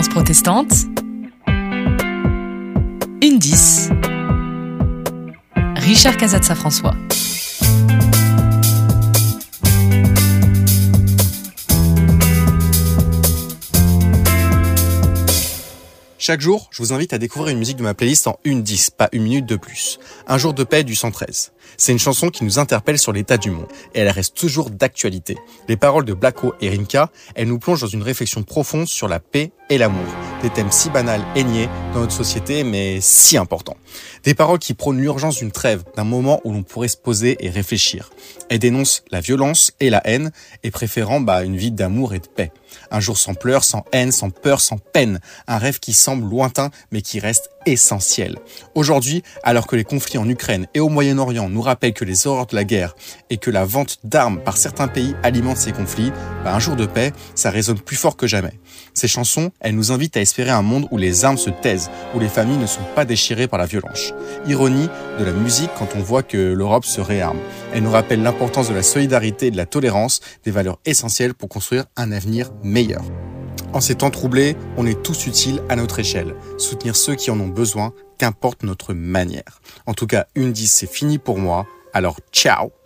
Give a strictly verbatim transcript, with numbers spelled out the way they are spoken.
Alliance protestante, Undis, Richard Casazza-François. Chaque jour, je vous invite à découvrir une musique de ma playlist en une dix, pas une minute de plus. Un jour de paix du cent treize. C'est une chanson qui nous interpelle sur l'état du monde, et elle reste toujours d'actualité. Les paroles de Blacko et Rimka, elles nous plongent dans une réflexion profonde sur la paix et l'amour. Des thèmes si banals et niais dans notre société, mais si importants. Des paroles qui prônent l'urgence d'une trêve, d'un moment où l'on pourrait se poser et réfléchir. Elles dénoncent la violence et la haine, et préférant bah, une vie d'amour et de paix. Un jour sans pleurs, sans haine, sans peur, sans peine. Un rêve qui semble lointain, mais qui reste essentiel. Aujourd'hui, alors que les conflits en Ukraine et au Moyen-Orient nous rappellent que les horreurs de la guerre et que la vente d'armes par certains pays alimente ces conflits, bah un jour de paix, ça résonne plus fort que jamais. Ces chansons, elles nous invitent à espérer un monde où les armes se taisent, où les familles ne sont pas déchirées par la violence. Ironie de la musique quand on voit que l'Europe se réarme. Elle nous rappelle l'importance de la solidarité et de la tolérance, des valeurs essentielles pour construire un avenir meilleur. En ces temps troublés, on est tous utiles à notre échelle. Soutenir ceux qui en ont besoin, qu'importe notre manière. En tout cas, une dix, c'est fini pour moi. Alors, ciao!